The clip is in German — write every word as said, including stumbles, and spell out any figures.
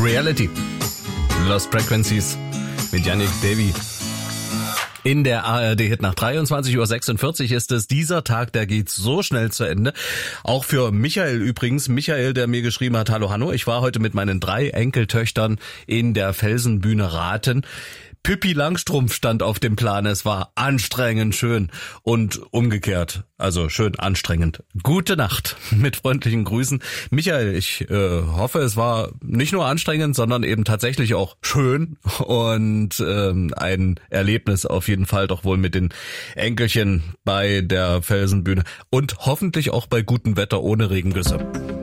Reality. Lost Frequencies mit Yannick Davy. In der A R D-Hit nach dreiundzwanzig Uhr sechsundvierzig ist es. Dieser Tag, der geht so schnell zu Ende. Auch für Michael übrigens. Michael, der mir geschrieben hat, hallo Hanno, ich war heute mit meinen drei Enkeltöchtern in der Felsenbühne Raten. Pippi Langstrumpf stand auf dem Plan. Es war anstrengend schön und umgekehrt. Also schön anstrengend. Gute Nacht. Mit freundlichen Grüßen. Michael, ich äh, hoffe, es war nicht nur anstrengend, sondern eben tatsächlich auch schön und ähm, ein Erlebnis auf jeden Fall doch wohl mit den Enkelchen bei der Felsenbühne und hoffentlich auch bei gutem Wetter ohne Regengüsse.